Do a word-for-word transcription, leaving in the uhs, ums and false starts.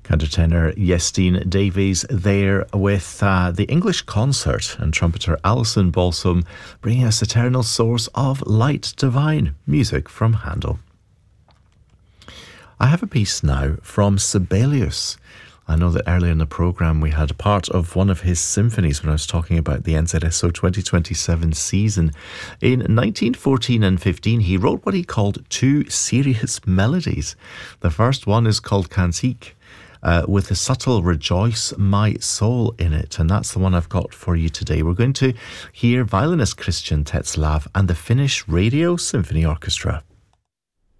Countertenor Yestine Davies there with uh, the English Concert and trumpeter Alison Balsam bringing us Eternal Source of Light Divine, music from Handel. I have a piece now from Sibelius. I know that earlier in the programme we had a part of one of his symphonies when I was talking about the N Z S O twenty twenty-seven season. In nineteen fourteen and fifteen he wrote what he called two serious melodies. The first one is called Cantique, Uh, with a subtle Rejoice My Soul in it, and that's the one I've got for you today. We're going to hear violinist Christian Tetzlaff and the Finnish Radio Symphony Orchestra.